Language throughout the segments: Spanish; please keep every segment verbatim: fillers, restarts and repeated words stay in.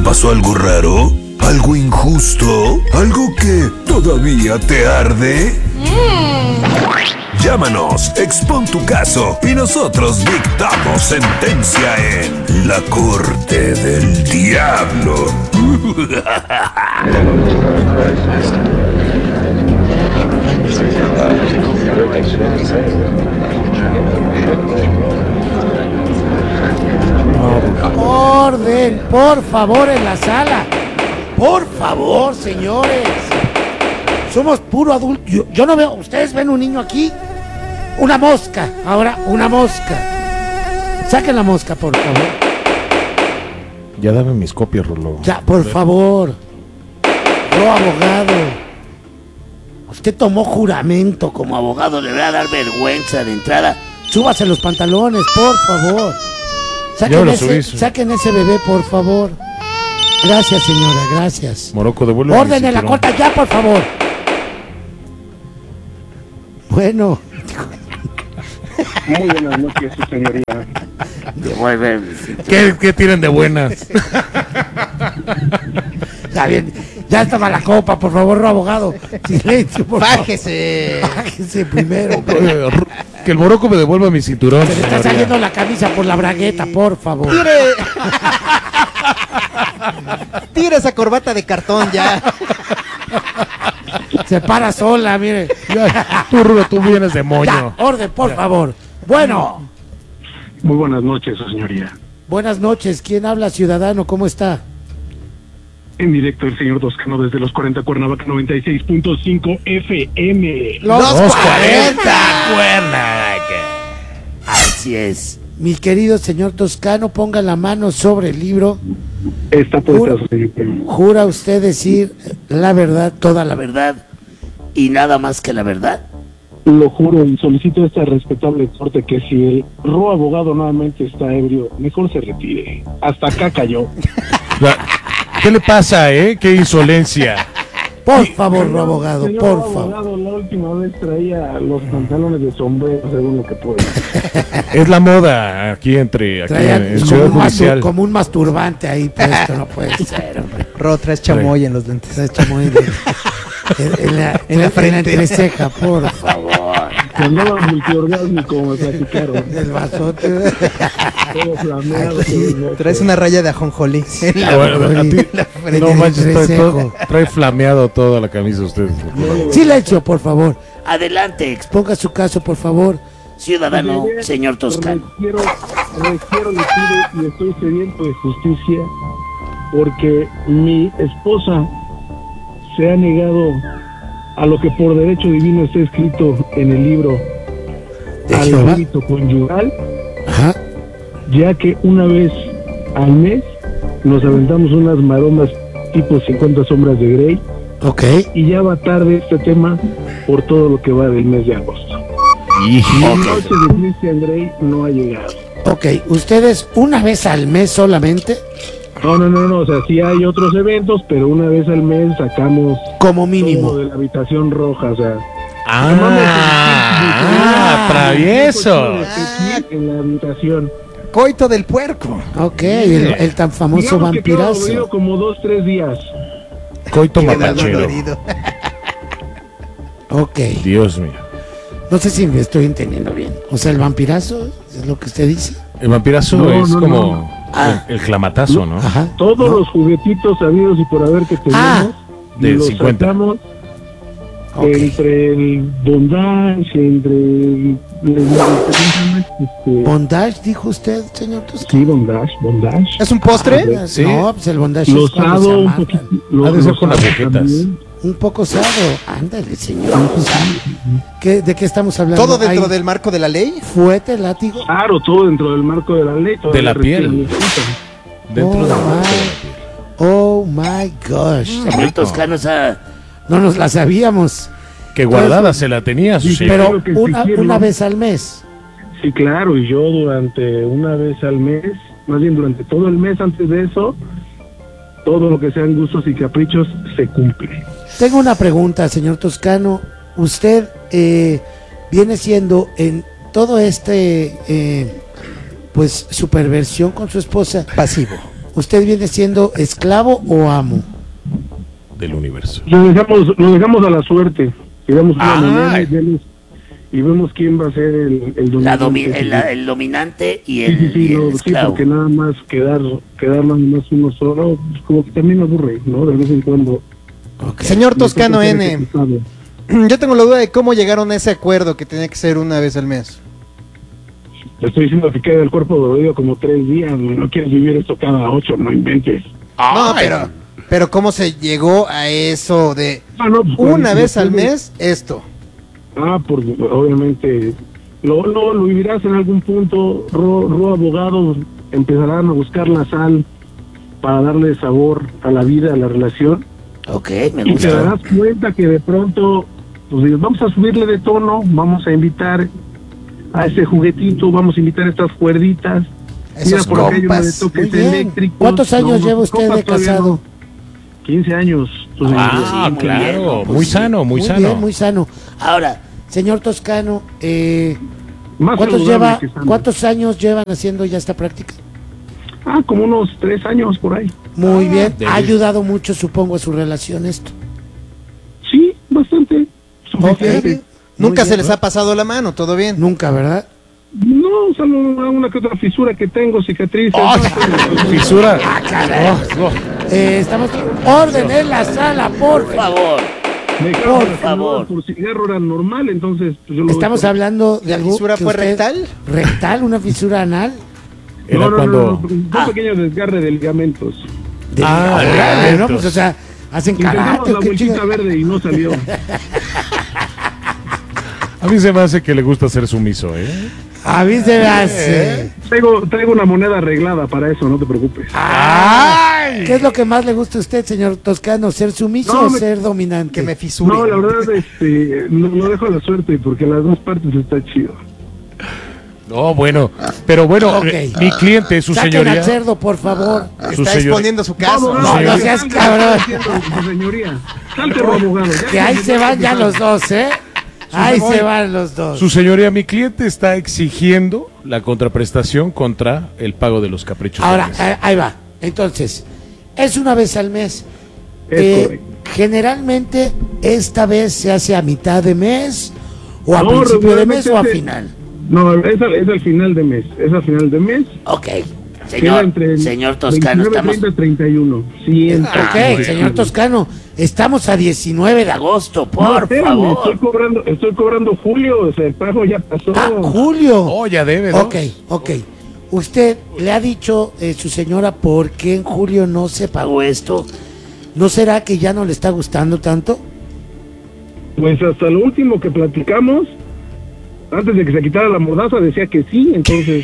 pasó algo raro? ¿Algo injusto? ¿Algo que todavía te arde? Mm. Llámanos, expon tu caso y nosotros dictamos sentencia en la Corte del Diablo. Orden, por favor, en la sala. Por favor, señores. Somos puro adulto. Yo, yo no veo. ¿Ustedes ven un niño aquí? Una mosca. Ahora, una mosca. Saquen la mosca, por favor. Ya dame mis copias, Rolo. Ya, por favor. Yo, abogado. Usted tomó juramento como abogado. Le voy a dar vergüenza de entrada. Súbase los pantalones, por favor. Saquen ese, saquen ese bebé, por favor. Gracias, señora, gracias. Morocco, devuelve. Orden en la corta ya, por favor. Bueno. Muy buenas noches, su señoría. Devuelve. ¿Qué, ¿Qué tienen de buenas? Ya bien, ya estaba la copa, por favor, abogado. Silencio, por favor. Bájese. Bájese primero. Que el Morocco me devuelva mi cinturón. Se le está saliendo la camisa por la bragueta, por favor. Tire. Tira esa corbata de cartón ya. Se para sola, mire. Tú, Rulo, tú vienes de moño. Ya, orden, por ya. favor. Bueno. Muy buenas noches, su señoría. Buenas noches. ¿Quién habla, ciudadano? ¿Cómo está? En directo el señor Toscano desde los cuarenta Cuernavaca noventa y seis punto cinco F M. Los, los cuarenta Cuernavaca. Así es. Mi querido señor Toscano, ponga la mano sobre el libro. Está puesta, su señoría. ¿Jura usted decir la verdad, toda la verdad y nada más que la verdad? Lo juro y solicito a esta respetable corte que si el ro abogado nuevamente está ebrio, mejor se retire. Hasta acá cayó. ¿Qué le pasa, eh? ¡Qué insolencia! Por favor, señor, abogado, señor por abogado, favor. La última vez traía los pantalones de sombrero, según lo que puedo. Es la moda aquí entre aquí Traían en, en como, Ciudad un Judicial. mastur, como un masturbante ahí puesto, no puede ser, hombre. Ro, traes chamoy en los lentes. Traes chamoy en, en, en, la, en la frente, en la entreceja, por favor. Que andaba multiorgásmico, me platicaron. El vasote. Todo flameado. Traes una raya de ajonjolí. Ah, bueno, a ti, no manches, trae, todo, trae flameado toda la camisa usted. Silencio, por favor. Adelante, exponga su caso, por favor, ciudadano, señor Toscano. Requiero, requiero, le pido y estoy sediento de justicia porque mi esposa se ha negado a lo que por derecho divino está escrito en el libro al débito conyugal. Ajá. Ya que una vez al mes nos aventamos unas maromas tipo cincuenta sombras de Grey. Ok. Y ya va tarde este tema por todo lo que va del mes de agosto. Y la noche de Christian Grey no ha llegado. Ok, ¿ustedes una vez al mes solamente? No, no, no, no, o sea, sí hay otros eventos, pero una vez al mes sacamos como mínimo todo de la habitación roja, o sea. Ah, ah travieso. En la habitación. Coito del puerco. Ok, el, el tan famoso Digamos vampirazo. Que quedó como dos, tres días. Coito mapachero. Ok. Dios mío. No sé si me estoy entendiendo bien. O sea, el vampirazo es lo que usted dice. El vampirazo no, es no, como no. Ah. el, el clamatazo, ¿no? Ajá. Todos ¿no? los juguetitos sabidos y por haber que tenemos. Ah. De los cincuenta. Sacamos Okay. entre el bondage, entre el, el, el, este, ¿Bondage dijo usted, señor Toscano? Sí, bondage, bondage. ¿Es un postre? Ah, sí. No, pues el bondage Los es cuando se un amarran. poquito. Ha de ser con agujetas. Un poco sado. Ándale, señor. ¿Qué, ¿De qué estamos hablando? ¿Todo dentro ¿Hay del marco de la ley? fuete, látigo? Claro, todo dentro del marco de la ley. De la piel. Dentro Oh, de la my. Oh my gosh. Mm, Señor Toscano, esa no nos la sabíamos. Que guardada se la tenía su Sí, Pero que una, sí quiero. una vez al mes. Sí, claro, y yo durante una vez al mes, más bien durante todo el mes antes de eso, todo lo que sean gustos y caprichos se cumple. Tengo una pregunta, señor Toscano. Usted eh, viene siendo en todo este, eh, pues, superversión con su esposa. Pasivo. ¿usted viene siendo esclavo o amo? Del universo. Lo dejamos, lo dejamos a la suerte. Y damos una Ah. moneda y vemos, y vemos quién va a ser el, el dominante. La domi- el, el dominante y Sí, el, sí, sí, y el no, sí, esclavo. porque nada más quedar, quedar nada más uno solo, pues como que también me aburre, ¿no? De vez en cuando. Ok. Señor Toscano Me toca ser N, ejecutado. yo tengo la duda de cómo llegaron a ese acuerdo que tenía que ser una vez al mes. Te estoy diciendo que queda el cuerpo dolorido como tres días, güey. No quieres vivir esto cada ocho, no inventes. No, pero, pero ¿cómo se llegó a eso de Ah, no, pues, una cuando- vez al después de- mes esto? Ah, porque obviamente lo, lo, lo vivirás en algún punto. Ro, Ro abogados empezarán a buscar la sal para darle sabor a la vida, a la relación. Ok, me Y te gusta. darás cuenta que de pronto, pues dices, vamos a subirle de tono, vamos a invitar a ese juguetito, vamos a invitar estas cuerditas. Esos por acá hay uno de compas. toques Muy bien. eléctricos. ¿Cuántos años No, lleva no, usted compas de todavía casado? no. quince años. Pues, Ah, sí, muy claro. bien. Pues muy sí, sano, muy sano. bien, muy sano. Ahora, señor Toscano, eh, Más ¿cuántos, saludable lleva, que sano. ¿cuántos años llevan haciendo ya esta práctica? Ah, como unos tres años por ahí. Muy Ah, bien. de Ha bien. ayudado mucho, supongo, a su relación esto. Sí, bastante. Ok. Suficiente. Nunca Muy se bien. les ha pasado la mano, todo bien. Nunca, ¿verdad? No, solo una, una que otra fisura que tengo, cicatrices. ¡Oh! no, pero- Fisura. Oh, oh. Eh, estamos. Orden en la sala, por favor. Me Por cago en la favor. Por cigarro era normal, entonces pues, yo lo Estamos doy por- hablando de ¿La algo. fisura que fue usted- rectal? ¿Rectal? ¿Una fisura anal? Era No, no, cuando. no, no, un Ah. pequeño desgarre de ligamentos. De- Ah, Órale, ligamentos. ¿no? Pues, o sea, hacen Intentamos karate. la ¿o qué vueltita chinga? verde y no salió. A mí se me hace que le gusta ser sumiso, ¿eh? A mí se me hace. Traigo, traigo una moneda arreglada para eso, no te preocupes. ¡Ay! ¿Qué es lo que más le gusta a usted, señor Toscano? ¿Ser sumiso No, o me- ser dominante? Que me fisure. No, la verdad, este, no, no dejo la suerte porque las dos partes está chido. No, bueno. Pero bueno, Ok. eh, mi cliente, su Saquen señoría. al cerdo, por favor. Su Está señor- exponiendo su caso. Vamos, No, vamos, no ya, seas salga, cabrón. está haciendo su señoría. Salte, abogado. ya. Que ahí se van ya los dos, ¿eh? Ahí se van los dos. Su señoría, mi cliente está exigiendo la contraprestación contra el pago de los caprichos. Ahora, del mes. eh, ahí va. Entonces, es una vez al mes. Es Eh, correcto. generalmente, esta vez se hace a mitad de mes, o a No, principio de mes, regularmente o a se- final. No, es al, es al final de mes. Es al final de mes. Ok. Queda Señor, entre el señor Toscano, veintinueve, estamos. treinta, treinta y uno. Siempre. Ok, señor Toscano, estamos a diecinueve de agosto, No, por espérame, favor. Estoy cobrando, estoy cobrando julio, o sea, el pago ya pasó. Ah, Julio. Oh, ya debe, ¿no? Ok, ok. ¿Usted le ha dicho, eh, su señora, por qué en julio no se pagó esto? ¿No será que ya no le está gustando tanto? Pues hasta lo último que platicamos, antes de que se quitara la mordaza, decía que sí, entonces...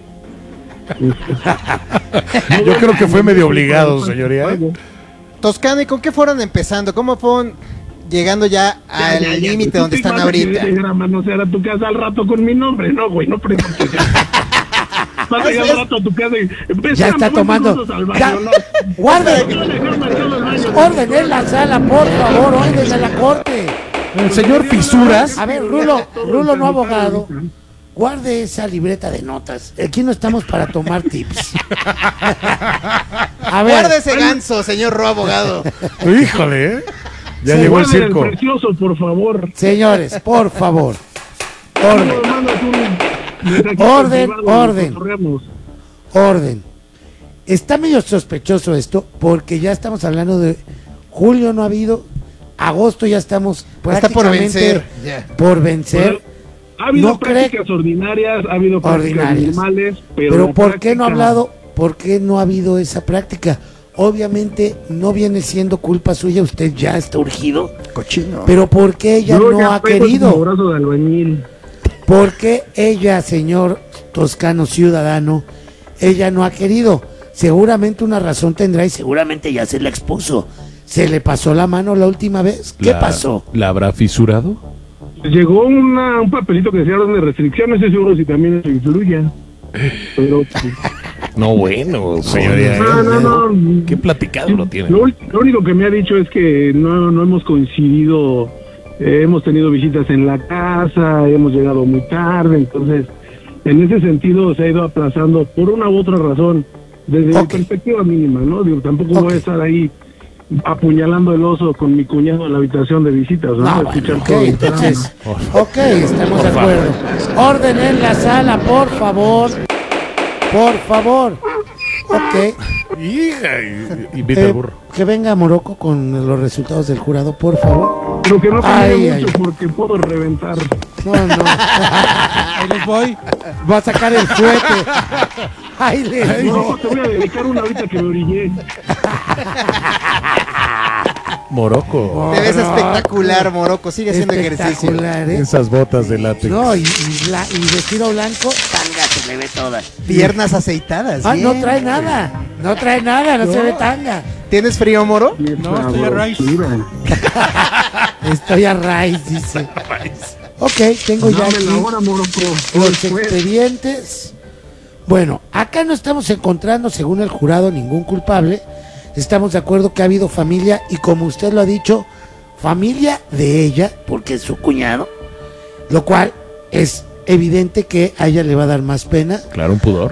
Yo creo que fue medio obligado, señoría. ¿eh? Toscano, ¿y con qué fueron empezando? ¿Cómo fueron llegando ya al Ya, ya, ya, límite tú donde te están vas a ahorita? querer llegar a manosear a tu casa al rato con mi nombre, no, güey, no preguntes. Vas a llegar al rato a tu casa y... Ya está tomando. Ya. Guarde. Orden en la sala, por favor, orden en la corte. El señor Fisuras. A ver, Rulo, Rulo no abogado. Guarde esa libreta de notas. Aquí no estamos para tomar tips. A ver, Guarda ese ganso, señor Ro abogado. Híjole, ¿eh? Ya Sí, llegó el Guarden circo. precioso, por favor. señores, por favor. Orden, No, mandas un mensajito Orden, privado y orden. cotorreamos. orden. Está medio sospechoso esto porque ya estamos hablando de julio no ha habido, agosto ya estamos Está por prácticamente vencer. Ya. por vencer. Ha habido ¿No cree- prácticas ordinarias, ha habido prácticas Ordinarias. normales, pero... Pero la ¿por qué no ha práctica- hablado? ¿Por qué no ha habido esa práctica? Obviamente no viene siendo culpa suya, usted ya está urgido. Cochino. Pero ¿por qué ella Yo no ya ha traigo el querido? brazo de albañil. ¿Por qué ella, señor Toscano ciudadano, ella no ha querido? Seguramente una razón tendrá y seguramente ya se la expuso. ¿Se le pasó la mano la última vez? ¿Qué La- pasó? ¿La habrá fisurado? Llegó una, un papelito que decía orden de restricción, no estoy seguro si también eso influye. Pero... pues, No, bueno, señoría. no, no, no. Qué platicado lo tiene. Lo, lo único que me ha dicho es que no, no hemos coincidido, eh, hemos tenido visitas en la casa, hemos llegado muy tarde, entonces en ese sentido se ha ido aplazando por una u otra razón Desde Ok. perspectiva mínima, ¿no? Digo, tampoco voy Ok. a estar ahí apuñalando el oso con mi cuñado en la habitación de visitas, ¿no? No, Escuchar bueno, ok, todo el entonces, Por ok, estamos de Por acuerdo. Orden en la sala, por favor. Por favor. Ok. Hija, y- invita Eh, al burro. que venga Morocco con los resultados del jurado, por favor. Pero que no Ay, cambie mucho ay. porque puedo reventar. No, no. Ahí les voy. Va a sacar el fuete. Ay, les No, digo. te voy a dedicar una ahorita que me orillé. Morocco. Te ves no. espectacular, Morocco. Sigue haciendo ejercicio. Espectacular, ¿eh? Esas botas de látex. No, y, y, la, y vestido blanco, tanga se le ve toda. Piernas aceitadas. Ah, no bien. trae nada. No trae nada, no, se ve tanga. ¿Tienes frío, Moro? No, estoy a raíz. Estoy a raíz, dice. Ok, tengo ya Dame aquí la hora, Morocco. los Después. expedientes. Bueno, acá no estamos encontrando, según el jurado, ningún culpable. Estamos de acuerdo que ha habido familia y, como usted lo ha dicho, familia de ella, porque es su cuñado, lo cual es evidente que a ella le va a dar más pena. Claro, un pudor.